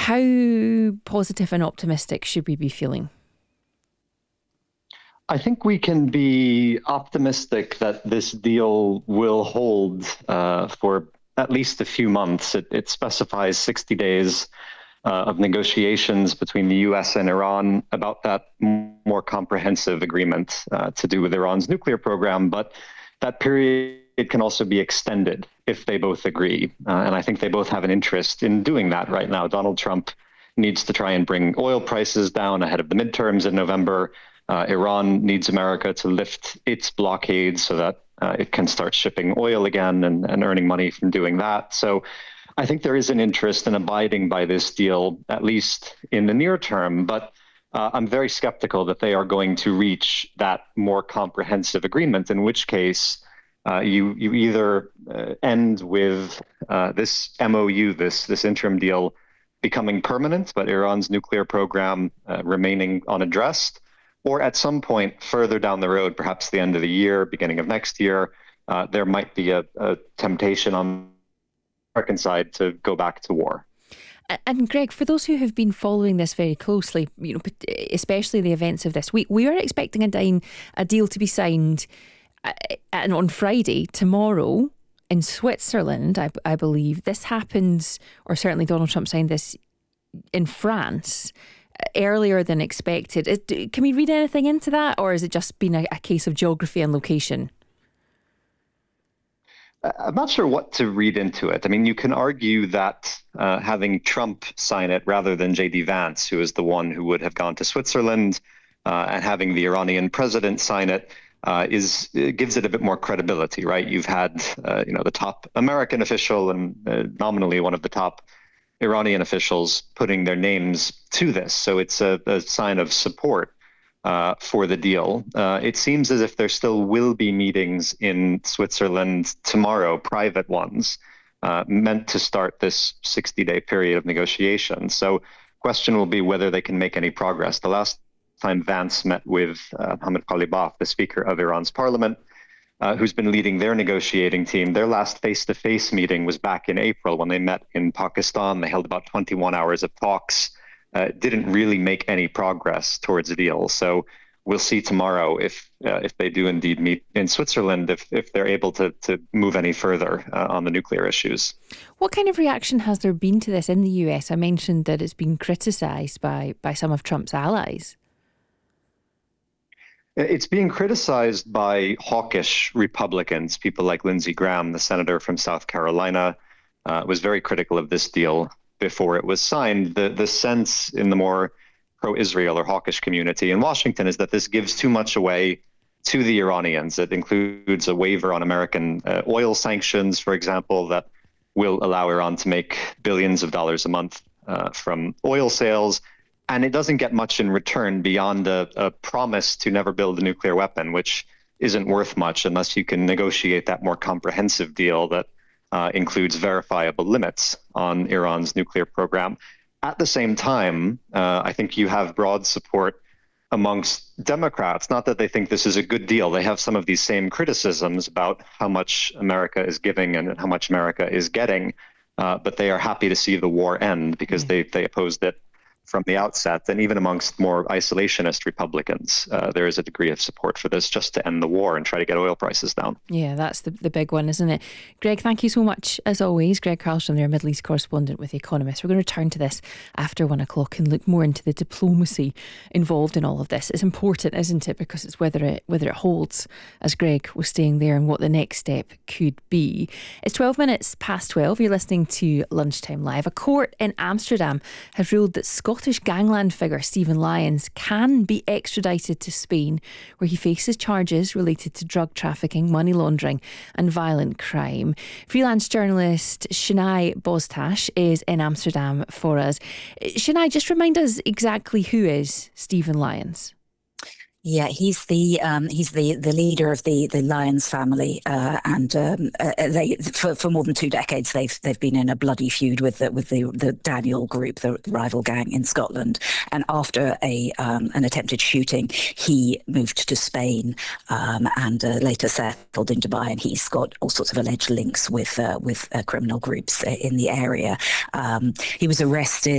How positive and optimistic should we be feeling? I think we can be optimistic that this deal will hold for at least a few months. It specifies 60 days of negotiations between the US and Iran about that more comprehensive agreement to do with Iran's nuclear program. But that period can also be extended if they both agree. And I think they both have an interest in doing that right now. Donald Trump needs to try and bring oil prices down ahead of the midterms in November. Iran needs America to lift its blockade so that it can start shipping oil again and earning money from doing that. So I think there is an interest in abiding by this deal, at least in the near term. But I'm very skeptical that they are going to reach that more comprehensive agreement, in which case you either end with this MOU, this interim deal, becoming permanent, but Iran's nuclear program remaining unaddressed, or at some point further down the road, perhaps the end of the year, beginning of next year, there might be a temptation on the American side to go back to war. And Greg, for those who have been following this very closely, especially the events of this week, we are expecting a deal to be signed on Friday, tomorrow, in Switzerland, I believe. This happens, or certainly Donald Trump signed this in France earlier than expected. Can we read anything into that, or has it just been a case of geography and location? I'm not sure what to read into it. I mean, you can argue that having Trump sign it rather than J.D. Vance, who is the one who would have gone to Switzerland, and having the Iranian president sign it gives it a bit more credibility, right? You've had the top American official and nominally one of the top Iranian officials putting their names to this. So it's a sign of support for the deal. It seems as if there still will be meetings in Switzerland tomorrow, private ones, meant to start this 60-day period of negotiation. So question will be whether they can make any progress. The last time Vance met with Mohammad Ghalibaf, the Speaker of Iran's parliament, who's been leading their negotiating team. Their last face-to-face meeting was back in April when they met in Pakistan. They held about 21 hours of talks. Didn't really make any progress towards a deal. So we'll see tomorrow if they do indeed meet in Switzerland, if they're able to move any further on the nuclear issues. What kind of reaction has there been to this in the US? I mentioned that it's been criticised by some of Trump's allies. It's being criticized by hawkish Republicans. People like Lindsey Graham, the senator from South Carolina, was very critical of this deal before it was signed. The sense in the more pro-Israel or hawkish community in Washington is that this gives too much away to the Iranians. It includes a waiver on American oil sanctions, for example, that will allow Iran to make billions of dollars a month from oil sales. And it doesn't get much in return beyond a promise to never build a nuclear weapon, which isn't worth much unless you can negotiate that more comprehensive deal that includes verifiable limits on Iran's nuclear program. At the same time, I think you have broad support amongst Democrats, not that they think this is a good deal. They have some of these same criticisms about how much America is giving and how much America is getting, but they are happy to see the war end because they opposed it from the outset. And even amongst more isolationist Republicans, there is a degree of support for this just to end the war and try to get oil prices down. Yeah, that's the big one, isn't it? Greg, thank you so much, as always. Greg Carlstrom, their Middle East correspondent with The Economist. We're going to return to this after 1 o'clock and look more into the diplomacy involved in all of this. It's important, isn't it? Because it's whether it holds, as Greg was saying there, and what the next step could be. It's 12 minutes past 12. You're listening to Lunchtime Live. A court in Amsterdam has ruled that Scottish gangland figure Stephen Lyons can be extradited to Spain, where he faces charges related to drug trafficking, money laundering and violent crime. Freelance journalist Shania Boztash is in Amsterdam for us. Shania, just remind us exactly who is Stephen Lyons. Yeah, he's the leader of the Lyons family, and they for more than 2 decades they've been in a bloody feud with the Daniel Group, the rival gang in Scotland. And after an attempted shooting, he moved to Spain and later settled in Dubai. And he's got all sorts of alleged links with criminal groups in the area. He was arrested